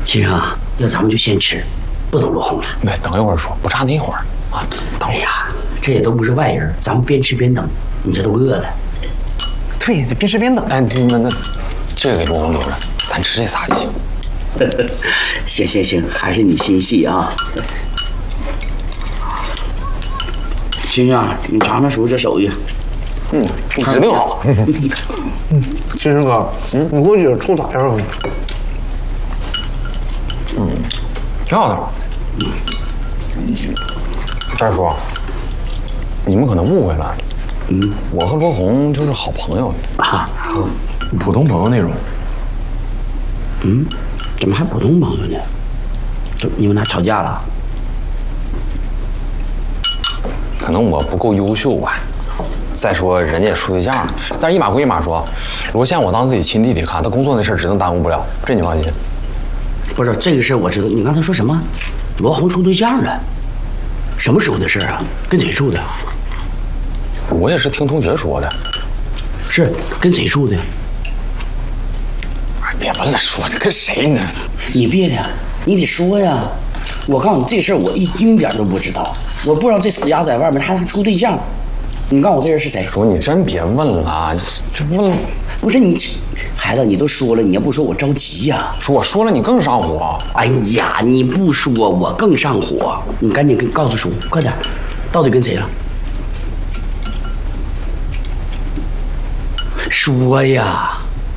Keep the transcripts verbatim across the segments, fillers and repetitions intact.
先生啊，要咱们就先吃，不等罗红了。 对，等一会儿说，不差那一会儿啊。等会儿。 哎呀，这也都不是外人，咱们边吃边等，你这都饿了。 对，得边吃边等。 哎，那那这个给罗红留着，咱吃这仨就行。 行行行，还是你心细啊。先生啊，你尝尝叔这手艺。 嗯，指定好。 嗯，其实哥，嗯，你回去冲咋样啊？ 嗯，挺好的。战叔，你们可能误会了。嗯，我和罗红就是好朋友啊， 普通朋友那种。 嗯，怎么还普通朋友呢？这你们俩吵架了？ 可能我不够优秀吧。再说人家也处对象了，但是一码归一码说，罗宪我当自己亲弟弟看，他工作那事儿指定耽误不了，这你放心。 不是这个事儿我知道，你刚才说什么？罗红处对象了？什么时候的事啊？跟谁处的？ 我也是听同学说的。 是跟谁处的？ 哎，别问了，说这跟谁呢？ 你别的，你得说呀！我告诉你，这事儿我一丁点都不知道，我不知道这死鸭在外面还还处对象。你告诉我这人是谁？ 说你真别问了，这问了不是你，孩子，你都说了，你要不说我着急呀。 说我说了你更上火。 哎呀，你不说我更上火。你赶紧跟告诉叔，快点，到底跟谁了？说呀！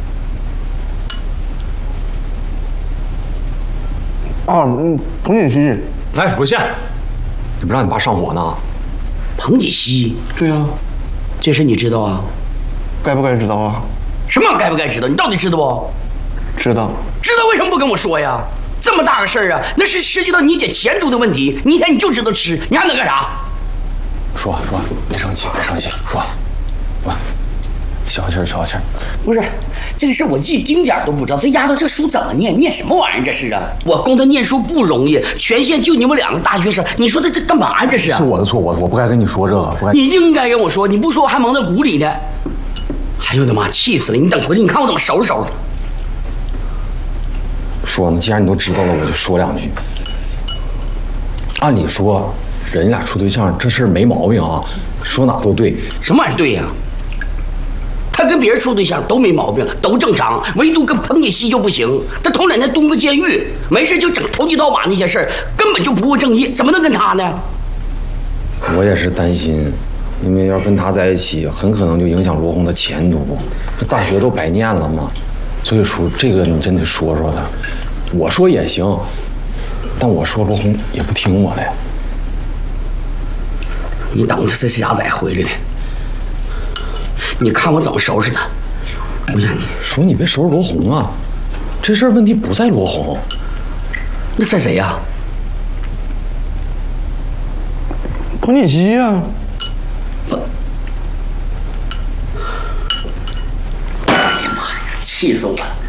啊，嗯，彭锦熙。 哎，罗宪，你不让你爸上火呢？ 彭锦熙？ 对呀、啊， 这事你知道啊？ 该不该知道啊？ 什么该不该知道？你到底知道不？ 知道。 知道为什么不跟我说呀？这么大个事儿啊，那是涉及到你姐前途的问题。你一天你就知道吃，你还能干啥？ 说说，别生气，别生气，说，说，消消气儿，消消气儿。 不是，这个事我一丁点都不知道。这丫头这书怎么念？念什么玩意儿？这是啊！我供她念书不容易，全县就你们两个大学生，你说她这干嘛呀？这是啊！ 是我的错，我我不该跟你说这个，不该。 你应该跟我说，你不说我还蒙在鼓里呢。哎呦我的妈，气死了！你等回来，你看我怎么收拾收拾。 说呢，既然你都知道了，我就说两句。按理说，人家俩处对象这事儿没毛病啊，说哪都对。 什么玩意儿对呀？他跟别人处对象都没毛病，都正常，唯独跟彭锦熙就不行。他头两年蹲个监狱，没事就整投机倒把那些事儿，根本就不务正业，怎么能跟他呢？ 我也是担心，因为要跟他在一起，很可能就影响罗红的前途。这大学都白念了嘛，所以说这个你真得说说他。我说也行，但我说罗红也不听我的。 你等着这傻仔回来的。你看我怎么收拾他！我想你说你别收拾罗红啊，这事儿问题不在罗红， 那在谁呀？ 彭锦熙呀！ 哎呀妈呀，气死我了！